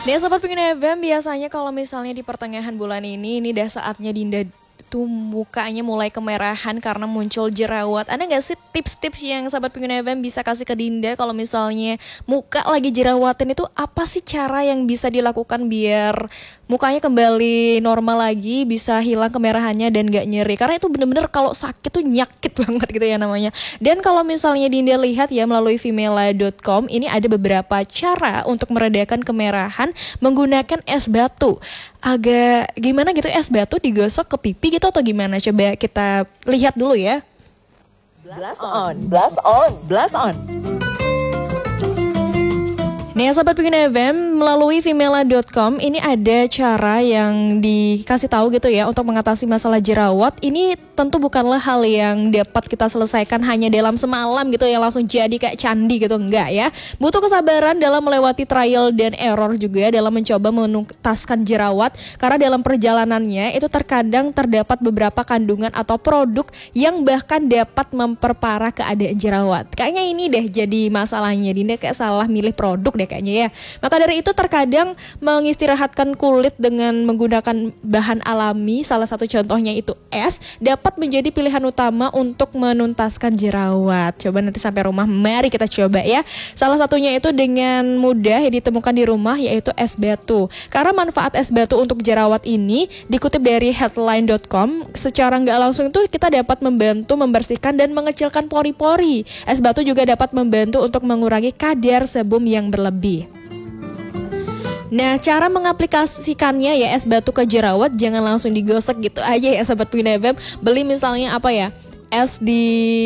Nih Sobat Pengen FM, biasanya kalau misalnya di pertengahan bulan ini udah saatnya Dinda tuh mukanya mulai kemerahan karena muncul jerawat. Ada nggak sih tips-tips yang Sobat Pengen FM bisa kasih ke Dinda kalau misalnya muka lagi jerawatan itu apa sih cara yang bisa dilakukan biar mukanya kembali normal lagi, bisa hilang kemerahannya dan gak nyeri? Karena itu bener-bener kalau sakit tuh nyakit banget gitu ya namanya. Dan kalau misalnya Dinda lihat ya melalui vimela.com, ini ada beberapa cara untuk meredakan kemerahan menggunakan es batu. Agak gimana gitu es batu digosok ke pipi gitu atau gimana? Coba kita lihat dulu ya. Blast on, blast on, blast on. Nih Sobat Pengen FM, melalui vimela.com ini ada cara yang dikasih tahu gitu ya untuk mengatasi masalah jerawat. Ini tentu bukanlah hal yang dapat kita selesaikan hanya dalam semalam gitu ya, langsung jadi kayak candi gitu, enggak ya. Butuh kesabaran dalam melewati trial dan error juga dalam mencoba menuntaskan jerawat. Karena dalam perjalanannya itu terkadang terdapat beberapa kandungan atau produk yang bahkan dapat memperparah keadaan jerawat. Kayaknya ini deh jadi masalahnya, Dinda kayak salah milih produk deh kayaknya ya. Maka dari itu terkadang mengistirahatkan kulit dengan menggunakan bahan alami, salah satu contohnya itu es, dapat menjadi pilihan utama untuk menuntaskan jerawat. Coba nanti sampai rumah, mari kita coba ya. Salah satunya itu dengan mudah yang ditemukan di rumah, yaitu es batu. Karena manfaat es batu untuk jerawat ini dikutip dari headline.com, secara nggak langsung itu kita dapat membantu membersihkan dan mengecilkan pori-pori. Es batu juga dapat membantu untuk mengurangi kadar sebum yang berlebih. Nah, cara mengaplikasikannya ya es batu ke jerawat jangan langsung digosok gitu aja ya Sobat Pengen FM. Beli misalnya apa ya, es di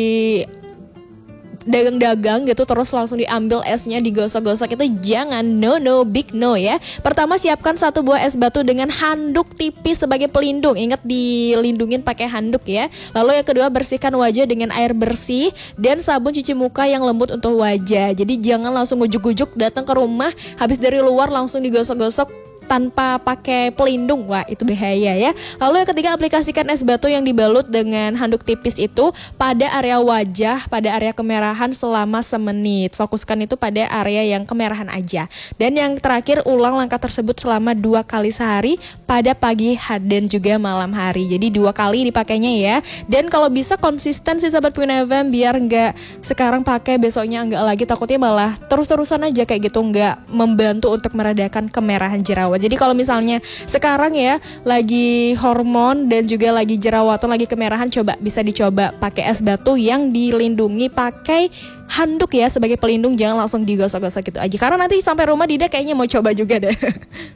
dagang-dagang gitu terus langsung diambil esnya digosok-gosok, itu jangan, no big no ya. Pertama, siapkan satu buah es batu dengan handuk tipis sebagai pelindung. Ingat dilindungin pakai handuk ya. Lalu yang kedua, bersihkan wajah dengan air bersih dan sabun cuci muka yang lembut untuk wajah. Jadi jangan langsung ujuk-ujuk datang ke rumah habis dari luar langsung digosok-gosok tanpa pakai pelindung. Wah, itu bahaya ya. Lalu yang ketiga, aplikasikan es batu yang dibalut dengan handuk tipis itu pada area wajah, pada area kemerahan selama semenit. Fokuskan itu pada area yang kemerahan aja. Dan yang terakhir, ulang langkah tersebut selama 2 kali sehari pada pagi dan juga malam hari. Jadi 2 kali dipakainya ya. Dan kalau bisa konsisten sih Sobat Pengen FM, biar nggak sekarang pakai besoknya enggak lagi, takutnya malah terus-terusan aja kayak gitu, nggak membantu untuk meredakan kemerahan jerawat. Jadi kalau misalnya sekarang ya lagi hormon dan juga lagi jerawatan, lagi kemerahan, coba bisa dicoba pakai es batu yang dilindungi pakai handuk ya sebagai pelindung, jangan langsung digosok-gosok gitu aja. Karena nanti sampai rumah Dida kayaknya mau coba juga deh.